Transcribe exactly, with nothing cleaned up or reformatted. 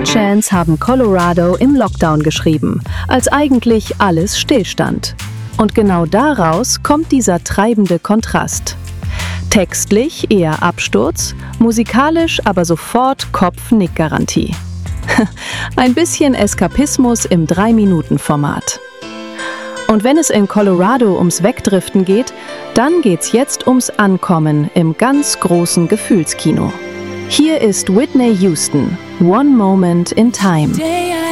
Chance haben Colorado im Lockdown geschrieben, als eigentlich alles stillstand. Und genau daraus kommt dieser treibende Kontrast. Textlich eher Absturz, musikalisch aber sofort Kopf-Nick-Garantie. Ein bisschen Eskapismus im drei Minuten Format. Und wenn es in Colorado ums Wegdriften geht, dann geht's jetzt ums Ankommen im ganz großen Gefühlskino. Hier ist Whitney Houston, One Moment in Time.